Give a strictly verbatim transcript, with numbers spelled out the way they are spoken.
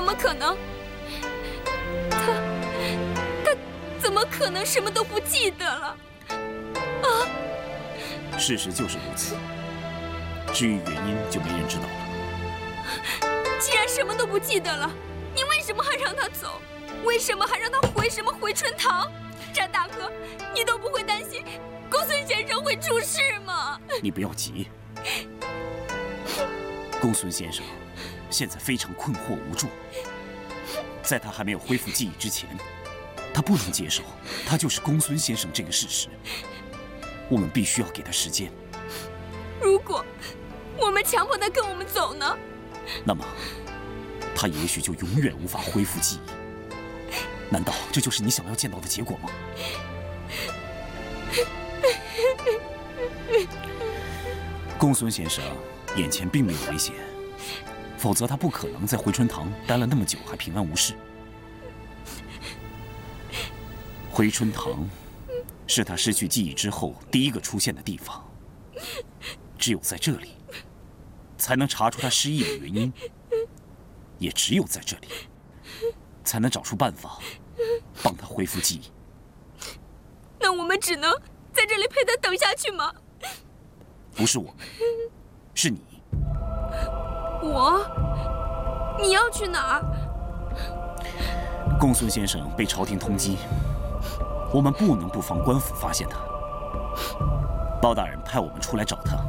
么可能？他他怎么可能什么都不记得了？啊！ 事实就是如此。至于原因，就没人知道了。 既然什么都不记得了，你为什么还让他走？为什么还让他回什么回春堂？詹大哥，你都不会担心公孙先生会出事吗？ 你不要急。公孙先生现在非常困惑无助，在他还没有恢复记忆之前，他不能接受他就是公孙先生这个事实。我们必须要给他时间。 如果我们强迫他跟我们走呢？ 那么，他也许就永远无法恢复记忆。难道这就是你想要见到的结果吗？公孙先生眼前并没有危险，否则他不可能在回春堂待了那么久还平安无事。回春堂是他失去记忆之后第一个出现的地方，只有在这里才能查出他失忆的原因，也只有在这里才能找出办法帮他恢复记忆。 那我们只能在这里陪他等下去吗？ 不是我们，是你。 我？你要去哪儿？ 公孙先生被朝廷通缉，我们不能不防官府发现他。包大人派我们出来找他，